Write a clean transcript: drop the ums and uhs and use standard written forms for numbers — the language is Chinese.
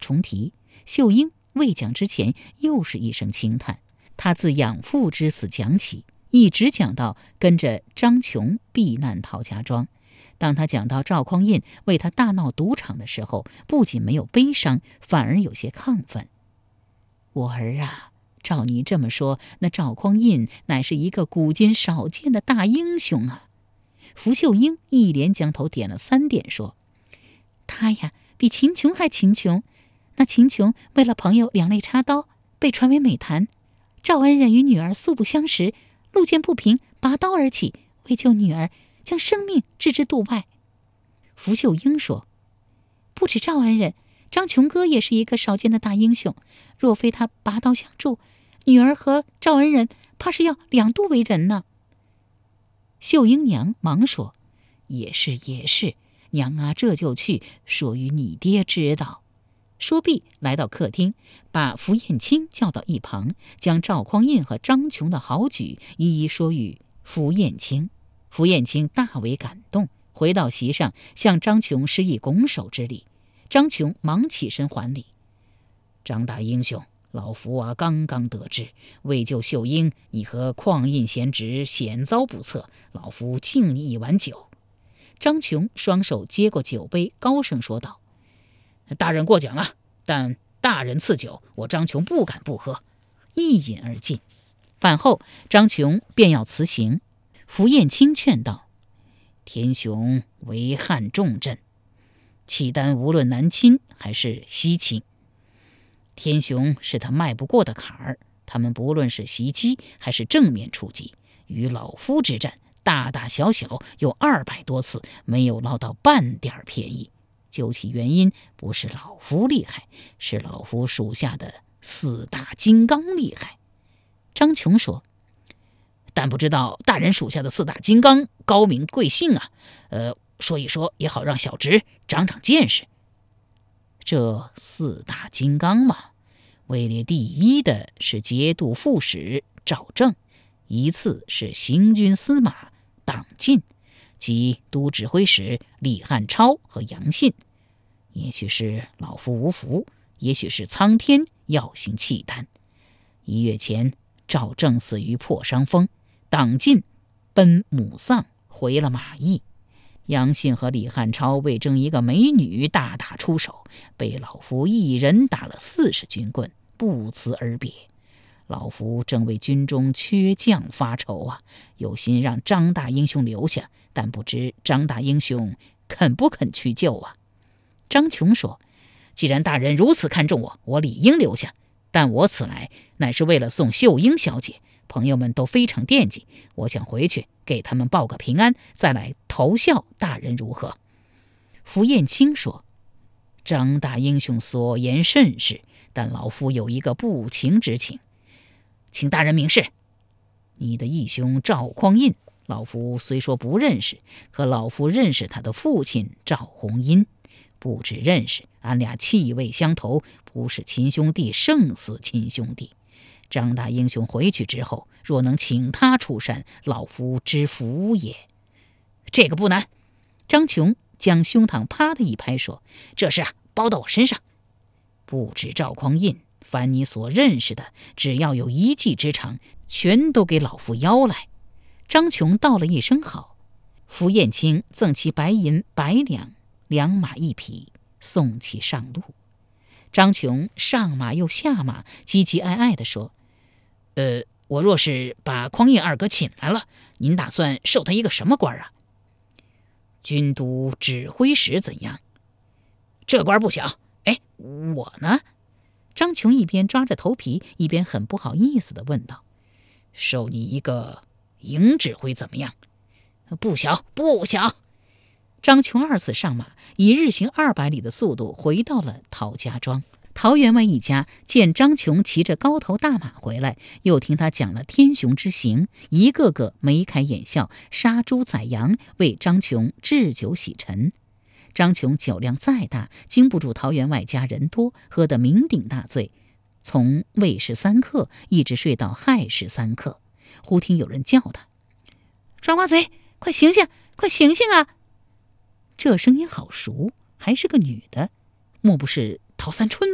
重提。秀英未讲之前，又是一声轻叹。他自养父之死讲起，一直讲到跟着张琼避难陶家庄。当他讲到赵匡胤为他大闹赌场的时候，不仅没有悲伤，反而有些亢奋。我儿啊，照你这么说，那赵匡胤乃是一个古今少见的大英雄啊！福秀英一连将头点了3点，说：他呀，比秦琼还秦琼。那秦琼为了朋友两肋插刀，被传为美谈。赵恩人与女儿素不相识，路见不平，拔刀而起，为救女儿，将生命置之度外。福秀英说：不止赵恩人，张琼哥也是一个少见的大英雄。若非他拔刀相助，女儿和赵恩人怕是要2度为人呢。秀英娘忙说：也是也是，娘啊，这就去说与你爹知道。说毕，来到客厅，把符彦卿叫到一旁，将赵匡胤和张琼的好举一一说与符彦卿。符彦卿大为感动，回到席上向张琼施以拱手之礼。张琼忙起身还礼：张大英雄，老夫刚刚得知，为救秀英，你和匡胤贤侄险遭不测，老夫敬你一碗酒。张琼双手接过酒杯，高声说道：大人过奖了，但大人赐酒，我张琼不敢不喝。一饮而尽。饭后，张琼便要辞行。符彦卿劝道：天雄为汉重镇，契丹无论南侵还是西侵，天雄是他迈不过的坎儿。他们不论是袭击还是正面出击，与老夫之战，大大小小有200多次，没有捞到半点便宜。究其原因，不是老夫厉害，是老夫属下的4大金刚厉害。张琼说：但不知道大人属下的4大金刚高明贵姓啊？说一说也好让小侄长长见识。这4大金刚嘛，位列第1的是节度副使赵正，依次是行军司马党进及都指挥使李汉超和杨信。也许是老夫无福，也许是苍天要行契丹。1月前，赵正死于破伤风，党进奔母丧回了马邑。杨信和李汉超为争一个美女大打出手，被老夫一人打了40军棍，不辞而别。老夫正为军中缺将发愁啊，有心让张大英雄留下，但不知张大英雄肯不肯去救啊？张琼说：既然大人如此看重我，我理应留下，但我此来乃是为了送秀英小姐，朋友们都非常惦记，我想回去给他们报个平安，再来投效大人如何？符彦卿说：张大英雄所言甚是，但老夫有一个不情之请，请大人明示。你的义兄赵匡胤，老夫虽说不认识，可老夫认识他的父亲赵弘殷，不只认识，俺俩气味相投，不是亲兄弟胜似亲兄弟。张大英雄回去之后，若能请他出山，老夫之福也。这个不难。张琼将胸膛啪的一拍，说：这事包到我身上。不止赵匡胤，凡你所认识的，只要有一技之长，全都给老夫邀来。张琼道了一声好。符彦卿赠其白银100两，2马1匹，送其上路。张琼上马又下马，唧唧挨挨地说：我若是把匡胤二哥请来了，您打算授他一个什么官啊？军都指挥使怎样？这官不小。我呢？张琼一边抓着头皮，一边很不好意思地问道：授你一个营指挥怎么样？不小不小。张琼2次上马，以日行200里的速度回到了陶家庄。陶员外一家见张琼骑着高头大马回来，又听他讲了天雄之行，一个个眉开眼笑，杀猪宰羊，为张琼置酒洗尘。张琼酒量再大，经不住陶员外家人多，喝得酩酊大醉，从未时3刻一直睡到亥时3刻。忽听有人叫他：抓瓜贼，快醒醒，快醒醒啊！这声音好熟，还是个女的，莫不是陶三春？